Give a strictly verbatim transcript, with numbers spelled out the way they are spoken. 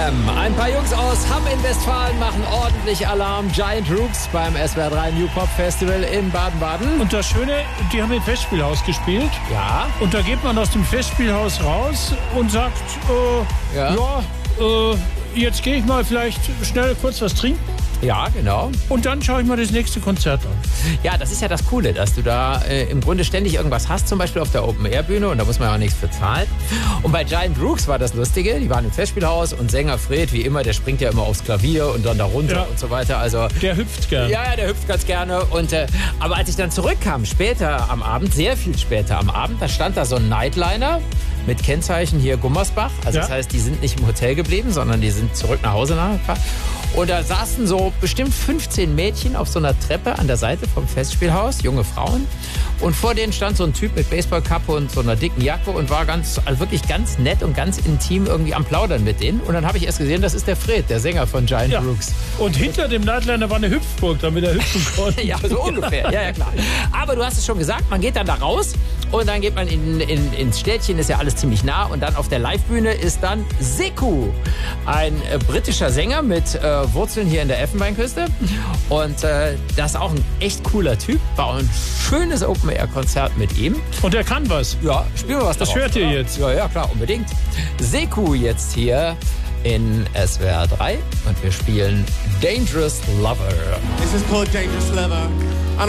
M. Ein paar Jungs aus Hamm in Westfalen machen ordentlich Alarm. Giant Rooks beim S W R drei New Pop Festival in Baden-Baden. Und das Schöne, die haben im Festspielhaus gespielt. Ja. Und da geht man aus dem Festspielhaus raus und sagt, äh, ja, ja äh, jetzt gehe ich mal vielleicht schnell kurz was trinken. Ja, genau. Und dann schaue ich mal das nächste Konzert an. Ja, das ist ja das Coole, dass du da äh, im Grunde ständig irgendwas hast, zum Beispiel auf der Open-Air-Bühne, und da muss man ja auch nichts für zahlen. Und bei Giant Rooks war das Lustige, die waren im Festspielhaus und Sänger Fred, wie immer, der springt ja immer aufs Klavier und dann da runter ja. und so weiter. Also, der hüpft gerne. Ja, ja, der hüpft ganz gerne. Und, äh, aber als ich dann zurückkam, später am Abend, sehr viel später am Abend, da stand da so ein Nightliner mit Kennzeichen hier Gummersbach. Also ja. das heißt, die sind nicht im Hotel geblieben, sondern die sind zurück nach Hause nachgefahren. Und da saßen so bestimmt fünfzehn Mädchen auf so einer Treppe an der Seite vom Festspielhaus, junge Frauen. Und vor denen stand so ein Typ mit Baseballkappe und so einer dicken Jacke und war ganz, also wirklich ganz nett und ganz intim irgendwie am Plaudern mit denen. Und dann habe ich erst gesehen, das ist der Fred, der Sänger von Giant ja. Rooks. Und hinter dem Nightliner war eine Hüpfburg, damit er hüpfen konnte. Ja, so ungefähr. Ja, ja, klar. Aber du hast es schon gesagt, man geht dann da raus und dann geht man in, in, ins Städtchen, ist ja alles ziemlich nah. Und dann auf der Livebühne ist dann Sekou, ein äh, britischer Sänger mit äh, Wurzeln hier in der Elfenbeinküste. Und äh, das ist auch ein echt cooler Typ. War ein schönes Open-Air-Konzert mit ihm. Und er kann was. Ja, spielen wir was Das darauf, hört ihr oder? jetzt. Ja, ja, klar, unbedingt. Sekou jetzt hier in S W R drei und wir spielen Dangerous Lover. This is called Dangerous Lover.